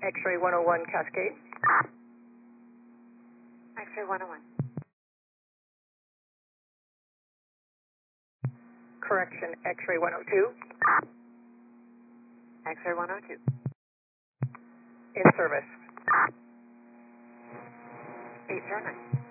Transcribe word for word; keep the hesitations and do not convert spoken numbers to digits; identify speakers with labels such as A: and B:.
A: X-ray one oh one Cascade.
B: X-ray one oh one.
A: Correction, X-ray one oh two.
B: X-ray one oh two.
A: In service.
B: eight zero nine.